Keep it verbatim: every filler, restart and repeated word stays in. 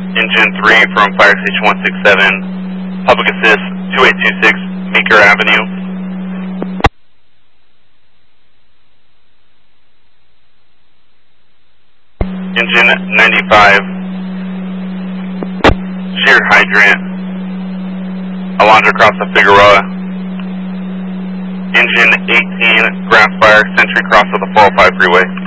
Engine three from Fire Station one six seven, Public Assist two eight two six, Meeker Avenue. Engine ninety-five, Sheared Hydrant, Alondra Cross of Figueroa. Engine eighteen, Grass Fire, Century Cross of the four oh five freeway.